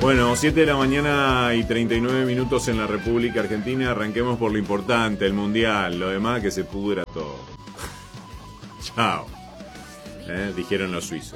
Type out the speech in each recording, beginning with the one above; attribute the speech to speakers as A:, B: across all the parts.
A: Bueno, 7 de la mañana y 39 minutos en la República Argentina. Arranquemos por lo importante, el Mundial. Lo demás que se pudra todo. Chao. Dijeron los suizos.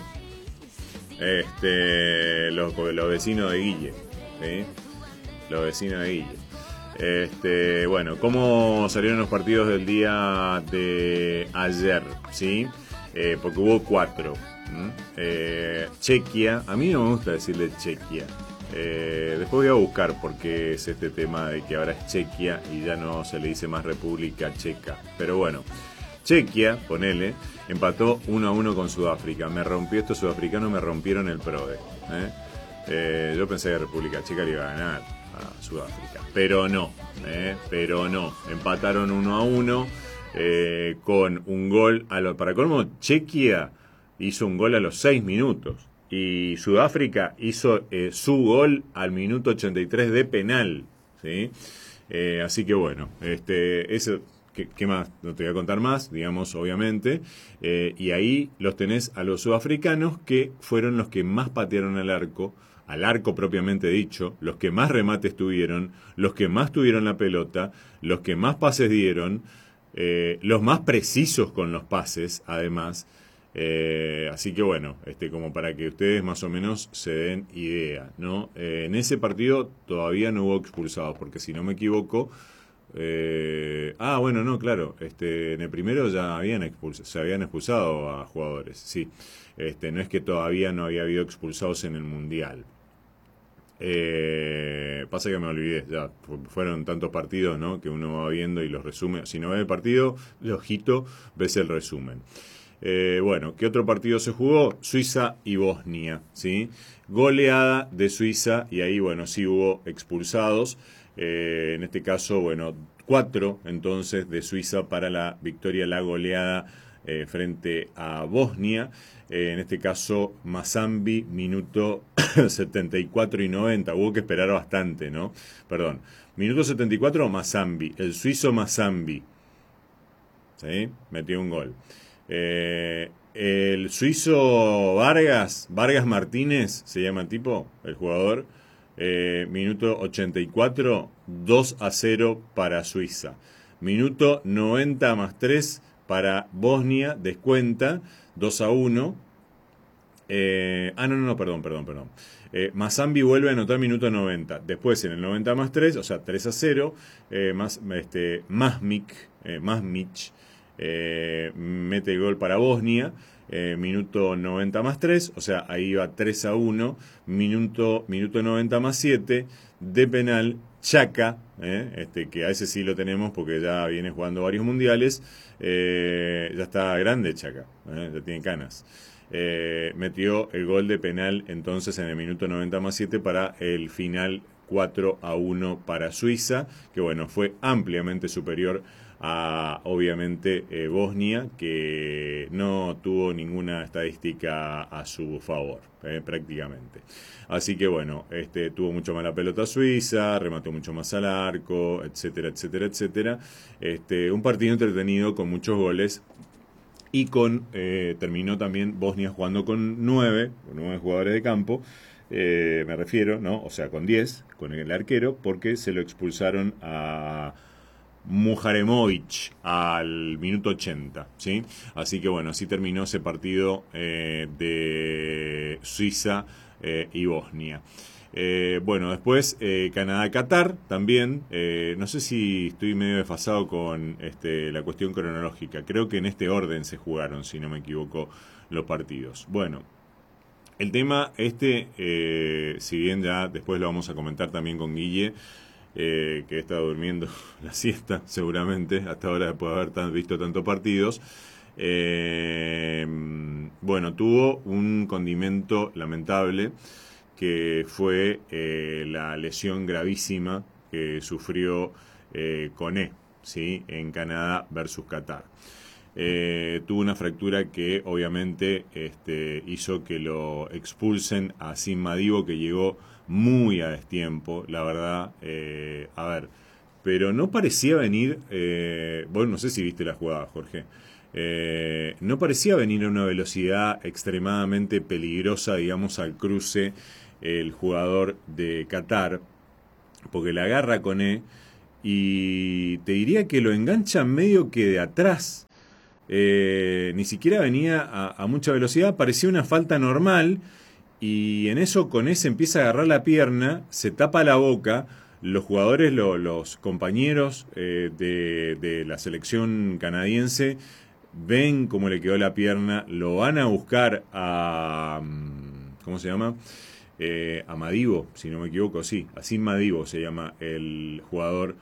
A: Los vecinos de Guille. ¿Sí? Los vecinos de Guille. Bueno, ¿cómo salieron los partidos del día de ayer? ¿Sí? Porque hubo 4. Chequia, a mí no me gusta decirle Chequia. Después voy a buscar porque es este tema de que ahora es Chequia y ya no se le dice más República Checa. Pero bueno, Chequia, ponele, empató 1-1 con Sudáfrica. Estos sudafricanos me rompieron el PRODE. Yo pensé que República Checa le iba a ganar a Sudáfrica, pero no. Empataron 1-1 con un gol para colmo. Chequia hizo un gol a los 6 minutos. Y Sudáfrica hizo su gol al minuto 83 de penal, ¿sí? Así que bueno, eso, ¿qué más? No te voy a contar más, digamos, obviamente. Y ahí los tenés a los sudafricanos, que fueron los que más patearon al arco propiamente dicho, los que más remates tuvieron, los que más tuvieron la pelota, los que más pases dieron, los más precisos con los pases, además. Así que bueno, como para que ustedes más o menos se den idea, ¿no? En ese partido todavía no hubo expulsados, porque si no me equivoco, bueno, no, claro, en el primero ya se habían expulsado a jugadores, sí. No es que todavía no había habido expulsados en el Mundial. Pasa que me olvidé, ya fueron tantos partidos, ¿no? Que uno va viendo y los resume. Si no ve el partido, ojito, ves el resumen. Bueno, ¿qué otro partido se jugó? Suiza y Bosnia, ¿sí? Goleada de Suiza y ahí, bueno, sí hubo expulsados. En este caso, bueno, 4 entonces de Suiza para la victoria, la goleada frente a Bosnia. En este caso, Mazambi, minuto 74 y 90. Hubo que esperar bastante, ¿no? Perdón. Minuto 74, Mazambi. El suizo Mazambi, ¿sí? Metió un gol. El suizo Vargas Martínez, se llama el tipo, el jugador, minuto 84, 2-0 para Suiza. Minuto 90 más 3 para Bosnia, descuenta, 2-1. Perdón. Mazambi vuelve a anotar minuto 90. Después en el 90 más 3, o sea, 3-0, Masmic mete el gol para Bosnia, minuto 90 más 3, o sea, ahí va 3-1, minuto 90 más 7, de penal, Chaka, que a ese sí lo tenemos porque ya viene jugando varios mundiales, ya está grande Chaka, ya tiene canas. Metió el gol de penal entonces en el minuto 90 más 7 para el final 4-1 para Suiza, que bueno, fue ampliamente superior a, obviamente, Bosnia, que no tuvo ninguna estadística a su favor, prácticamente. Así que bueno, tuvo mucho más la pelota Suiza, remató mucho más al arco, etcétera, etcétera, etcétera. Un partido entretenido con muchos goles y terminó también Bosnia jugando con 9 jugadores de campo. Me refiero, ¿no? O sea, con 10, con el arquero, porque se lo expulsaron a Muharemovic al minuto 80, ¿sí? Así que bueno, así terminó ese partido de Suiza y Bosnia. Bueno, después Canadá-Qatar también. No sé si estoy medio desfasado con la cuestión cronológica. Creo que en este orden se jugaron, si no me equivoco, los partidos. Bueno, el tema si bien ya después lo vamos a comentar también con Guille, que está durmiendo la siesta seguramente hasta ahora después de haber visto tantos partidos. Bueno, tuvo un condimento lamentable que fue la lesión gravísima que sufrió Koné, ¿sí? En Canadá versus Qatar. Tuvo una fractura que obviamente hizo que lo expulsen a Sim Madibo, que llegó muy a destiempo, la verdad. A ver, pero no parecía venir, bueno, no sé si viste la jugada, Jorge, no parecía venir a una velocidad extremadamente peligrosa, digamos, al cruce el jugador de Qatar, porque la agarra Koné y te diría que lo engancha medio que de atrás. Ni siquiera venía a mucha velocidad, parecía una falta normal y en eso Koné se empieza a agarrar la pierna, se tapa la boca. Los jugadores, los compañeros de la selección canadiense ven cómo le quedó la pierna, lo van a buscar a... ¿Cómo se llama? A Madibo, si no me equivoco, sí, Asim Madibo se llama el jugador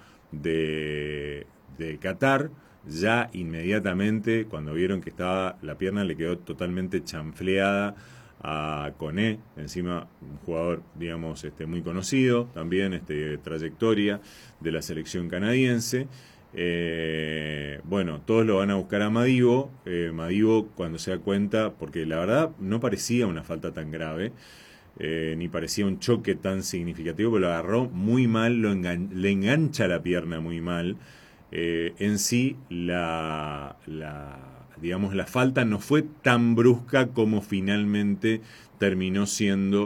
A: de Qatar. Ya inmediatamente, cuando vieron que estaba la pierna, le quedó totalmente chanfleada a Koné, encima un jugador, digamos, muy conocido, también trayectoria de la selección canadiense. Bueno, todos lo van a buscar a Madibo. Madibo, cuando se da cuenta, porque la verdad no parecía una falta tan grave, ni parecía un choque tan significativo, pero lo agarró muy mal, le engancha la pierna muy mal. En sí, digamos, la falta no fue tan brusca como finalmente terminó siendo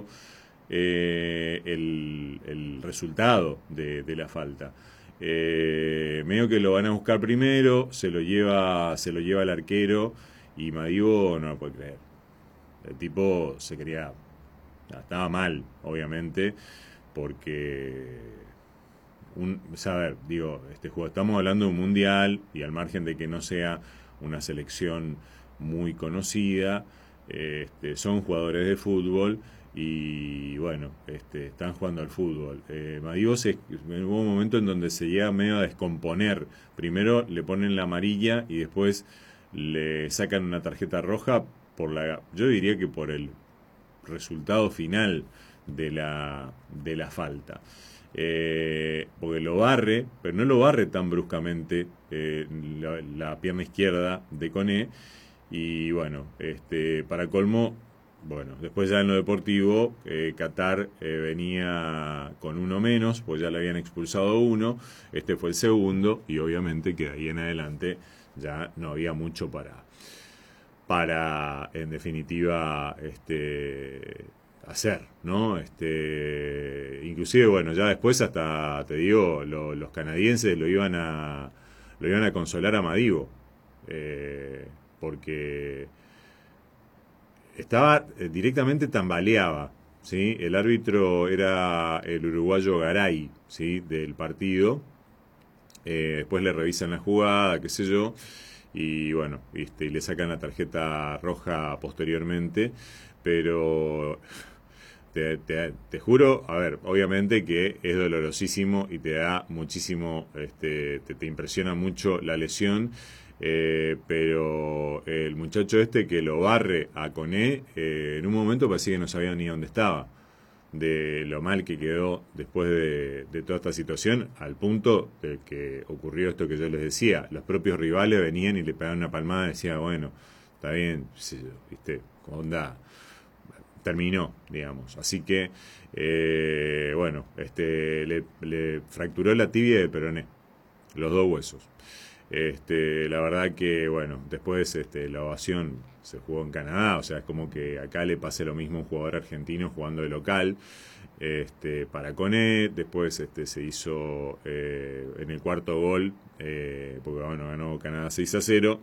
A: el resultado de la falta. Medio que lo van a buscar primero, se lo lleva el arquero y Madibo no lo puede creer. El tipo se quería, estaba mal, obviamente, porque saber, digo, estamos hablando de un mundial y al margen de que no sea una selección muy conocida, son jugadores de fútbol y bueno, están jugando al fútbol. Madibo hubo un momento en donde se llega medio a descomponer. Primero le ponen la amarilla y después le sacan una tarjeta roja yo diría que por el resultado final de la falta. Porque lo barre, pero no lo barre tan bruscamente la pierna izquierda de Koné. Y bueno, para colmo, bueno, después ya en lo deportivo, Qatar venía con uno menos, pues ya le habían expulsado uno, este fue el segundo, y obviamente que de ahí en adelante ya no había mucho para en definitiva, hacer, ¿no? Inclusive, bueno, ya después hasta, te digo, los canadienses lo iban a consolar a Madibo, porque estaba directamente tambaleaba, ¿sí? El árbitro era el uruguayo Garay, ¿sí? Del partido. Después le revisan la jugada, qué sé yo, y bueno, y le sacan la tarjeta roja posteriormente, pero te juro, a ver, obviamente que es dolorosísimo y te da muchísimo, te impresiona mucho la lesión, pero el muchacho que lo barre a Koné, en un momento parecía que no sabía ni dónde estaba, de lo mal que quedó después de toda esta situación, al punto de que ocurrió esto que yo les decía, los propios rivales venían y le pegaban una palmada y decían, bueno, está bien, ¿viste? Onda, terminó, digamos. Así que, bueno, le fracturó la tibia de peroné, los dos huesos. La verdad que, bueno, después la ovación se jugó en Canadá, o sea, es como que acá le pase lo mismo a un jugador argentino jugando de local, para Koné. Después se hizo en el cuarto gol, porque bueno, ganó Canadá 6-0,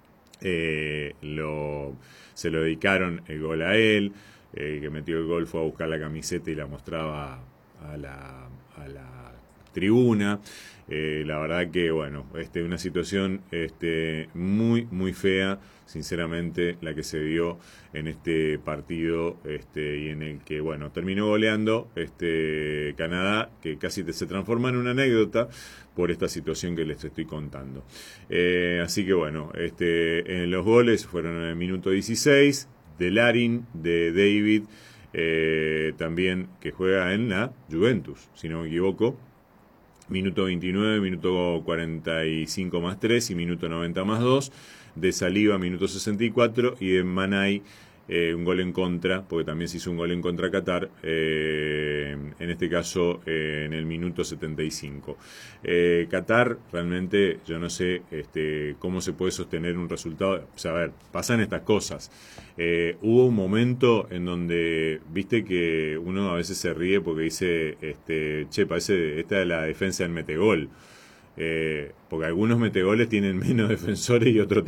A: se lo dedicaron el gol a él. Que metió el gol fue a buscar la camiseta y la mostraba a la tribuna. La verdad que, bueno, una situación muy, muy fea, sinceramente, la que se dio en este partido, y en el que, bueno, terminó goleando Canadá, que casi se transforma en una anécdota por esta situación que les estoy contando. Así que, bueno, en los goles fueron en el minuto 16, de Larin, de David, también que juega en la Juventus, si no me equivoco. Minuto 29, minuto 45 más 3 y minuto 90 más 2. De Saliba, minuto 64. Y de Manay, un gol en contra, porque también se hizo un gol en contra a Qatar, en este caso en el minuto 75. Qatar, realmente, yo no sé cómo se puede sostener un resultado. O sea, a ver, pasan estas cosas. Hubo un momento en donde, viste que uno a veces se ríe porque dice, che, parece esta es la defensa del metegol. Porque algunos metegoles tienen menos defensores y otros